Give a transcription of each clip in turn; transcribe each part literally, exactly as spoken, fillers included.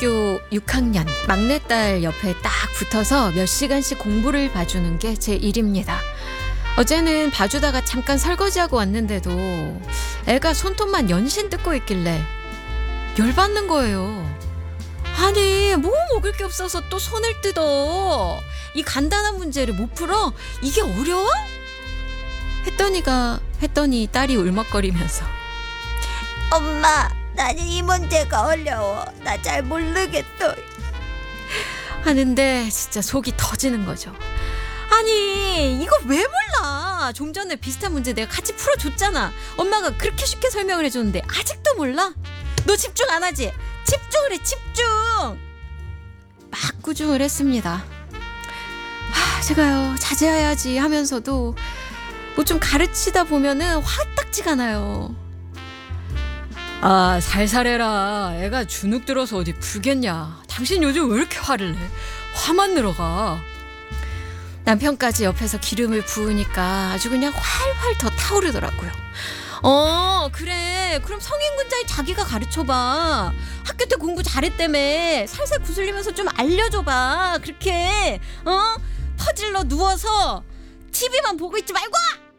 중학교 육 학년 막내딸 옆에 딱 붙어서 몇 시간씩 공부를 봐주는 게 제 일입니다. 어제는 봐주다가 잠깐 설거지하고 왔는데도 애가 손톱만 연신 뜯고 있길래 열받는 거예요. 아니 뭐 먹을 게 없어서 또 손을 뜯어. 이 간단한 문제를 못 풀어? 이게 어려워? 했더니가 했더니 딸이 울먹거리면서 엄마, 나는 이 문제가 어려워. 나 잘 모르겠어. 하는데 진짜 속이 터지는 거죠. 아니 이거 왜 몰라? 좀 전에 비슷한 문제 내가 같이 풀어줬잖아. 엄마가 그렇게 쉽게 설명을 해줬는데 아직도 몰라? 너 집중 안 하지? 집중을 해, 집중! 막 꾸중을 했습니다. 하, 제가요 자제해야지 하면서도 뭐 좀 가르치다 보면은 화딱지가 나요. 아 살살해라. 애가 주눅 들어서 어디 풀겠냐. 당신 요즘 왜 이렇게 화를 내? 화만 늘어가. 남편까지 옆에서 기름을 부으니까 아주 그냥 활활 더 타오르더라고요. 어 그래 그럼 성인군자의 자기가 가르쳐봐. 학교 때 공부 잘했다며. 살살 구슬리면서 좀 알려줘봐. 그렇게 어 퍼질러 누워서 티비만 보고 있지 말고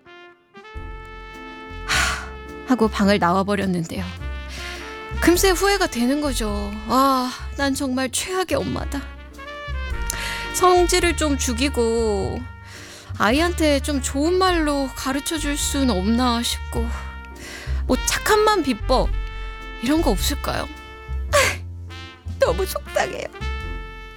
하, 하고 방을 나와버렸는데요. 금세 후회가 되는 거죠. 아, 난 정말 최악의 엄마다. 성질을 좀 죽이고 아이한테 좀 좋은 말로 가르쳐줄 순 없나 싶고 뭐 착한 맘 비법 이런 거 없을까요? 너무 속상해요.